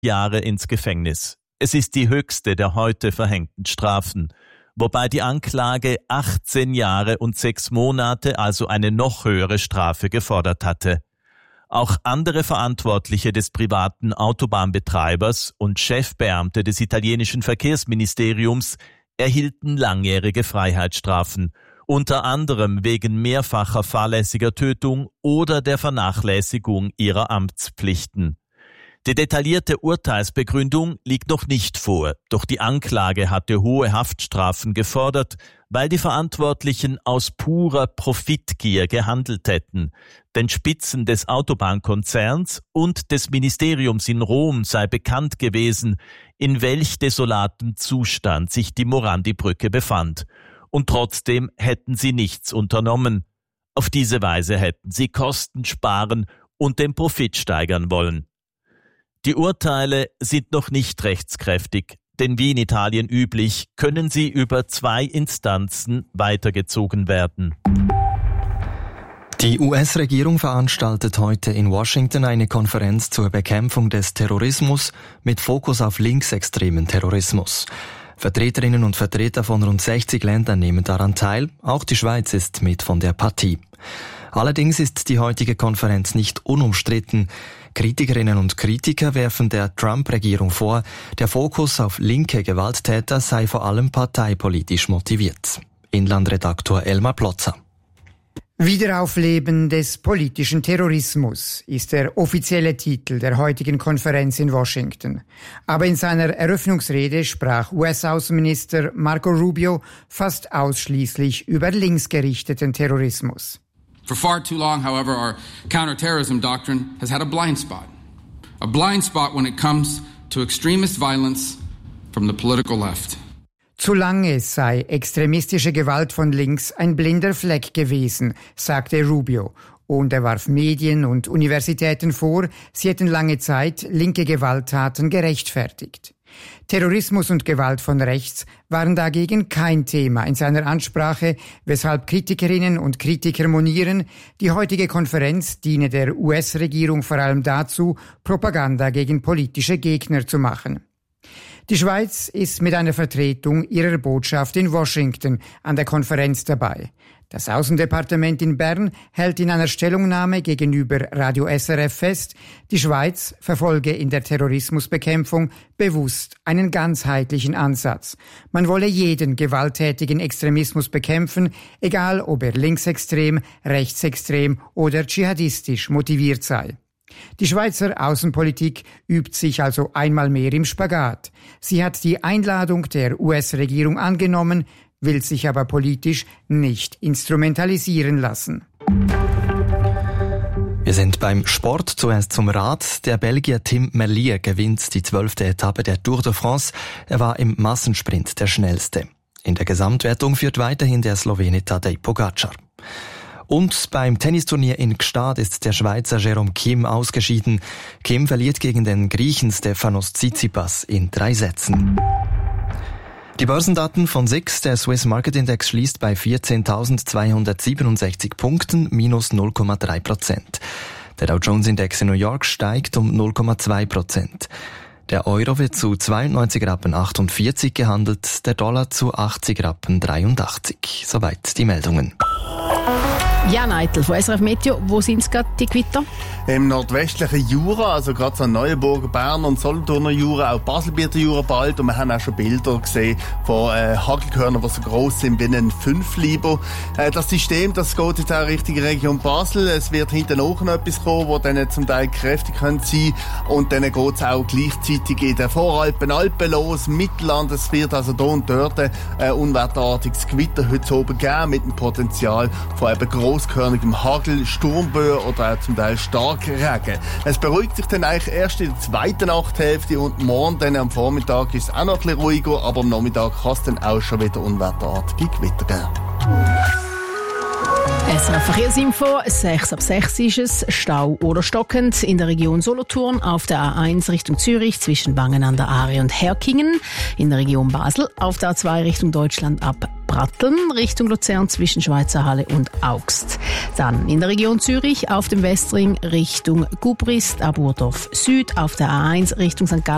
Jahre ins Gefängnis. Es ist die höchste der heute verhängten Strafen, wobei die Anklage 18 Jahre und 6 Monate, also eine noch höhere Strafe, gefordert hatte. Auch andere Verantwortliche des privaten Autobahnbetreibers und Chefbeamte des italienischen Verkehrsministeriums erhielten langjährige Freiheitsstrafen, unter anderem wegen mehrfacher fahrlässiger Tötung oder der Vernachlässigung ihrer Amtspflichten. Die detaillierte Urteilsbegründung liegt noch nicht vor, doch die Anklage hatte hohe Haftstrafen gefordert, weil die Verantwortlichen aus purer Profitgier gehandelt hätten. Den Spitzen des Autobahnkonzerns und des Ministeriums in Rom sei bekannt gewesen, in welch desolatem Zustand sich die Morandi-Brücke befand. Und trotzdem hätten sie nichts unternommen. Auf diese Weise hätten sie Kosten sparen und den Profit steigern wollen. Die Urteile sind noch nicht rechtskräftig, denn wie in Italien üblich, können sie über 2 Instanzen weitergezogen werden. Die US-Regierung veranstaltet heute in Washington eine Konferenz zur Bekämpfung des Terrorismus mit Fokus auf linksextremen Terrorismus. Vertreterinnen und Vertreter von rund 60 Ländern nehmen daran teil, auch die Schweiz ist mit von der Partie. Allerdings ist die heutige Konferenz nicht unumstritten. Kritikerinnen und Kritiker werfen der Trump-Regierung vor, der Fokus auf linke Gewalttäter sei vor allem parteipolitisch motiviert. Inlandredaktor Elmar Plotzer. Wiederaufleben des politischen Terrorismus ist der offizielle Titel der heutigen Konferenz in Washington. Aber in seiner Eröffnungsrede sprach US-Außenminister Marco Rubio fast ausschließlich über linksgerichteten Terrorismus. For far too long, however, our counterterrorism doctrine has had a blind spot when it comes to extremist violence from the political left. Zu lange sei extremistische Gewalt von links ein blinder Fleck gewesen, sagte Rubio. Und er warf Medien und Universitäten vor, sie hätten lange Zeit linke Gewalttaten gerechtfertigt. Terrorismus und Gewalt von rechts waren dagegen kein Thema in seiner Ansprache, weshalb Kritikerinnen und Kritiker monieren, die heutige Konferenz diene der US-Regierung vor allem dazu, Propaganda gegen politische Gegner zu machen. Die Schweiz ist mit einer Vertretung ihrer Botschaft in Washington an der Konferenz dabei. Das Außendepartement in Bern hält in einer Stellungnahme gegenüber Radio SRF fest, die Schweiz verfolge in der Terrorismusbekämpfung bewusst einen ganzheitlichen Ansatz. Man wolle jeden gewalttätigen Extremismus bekämpfen, egal ob er linksextrem, rechtsextrem oder dschihadistisch motiviert sei. Die Schweizer Außenpolitik übt sich also einmal mehr im Spagat. Sie hat die Einladung der US-Regierung angenommen, will sich aber politisch nicht instrumentalisieren lassen. Wir sind beim Sport, zuerst zum Rad. Der Belgier Tim Merlier gewinnt die 12. Etappe der Tour de France. Er war im Massensprint der schnellste. In der Gesamtwertung führt weiterhin der Slowene Tadej Pogačar. Und beim Tennisturnier in Gstaad ist der Schweizer Jerome Kim ausgeschieden. Kim verliert gegen den Griechen Stefanos Tsitsipas in 3 Sätzen. Die Börsendaten von SIX, der Swiss Market Index, schließt bei 14.267 Punkten, minus 0,3%. Der Dow Jones Index in New York steigt um 0,2%. Der Euro wird zu 92,48 Rappen gehandelt, der Dollar zu 80,83 Rappen. Soweit die Meldungen. Ja, Neitel von SRF Meteo, wo sind es gerade die Gewitter? Im nordwestlichen Jura, also gerade so Neuenburg, Bern und Solothurner Jura, auch Baselbieter Jura bald. Und wir haben auch schon Bilder gesehen von Hagelkörnern, die so gross sind wie ein 5-Liber. Das System, das geht jetzt auch Richtung Region Basel. Es wird hinten auch noch etwas kommen, wo dann zum Teil kräftig sein können. Und dann geht es auch gleichzeitig in den Voralpen, Alpen los, Mittelland. Es wird also hier und dort unwetterartiges Gewitter heute oben geben, mit dem Potenzial von eben grosskörnigem Hagel, Sturmböen oder auch zum Teil Starkregen. Es beruhigt sich dann eigentlich erst in der zweiten Nachthälfte und morgen dann am Vormittag ist es auch noch ein bisschen ruhiger, aber am Nachmittag kann es dann auch schon wieder unwetterartige Gewitter geben. SRF Verkehrsinfo, 6:06 ist es, Stau oder stockend in der Region Solothurn, auf der A1 Richtung Zürich zwischen Wangen an der Aare und Herkingen, in der Region Basel, auf der A2 Richtung Deutschland ab Pratteln, Richtung Luzern zwischen Schweizer Halle und Augst. Dann in der Region Zürich auf dem Westring Richtung Gubrist, ab Urdorf Süd, auf der A1 Richtung St. Gallen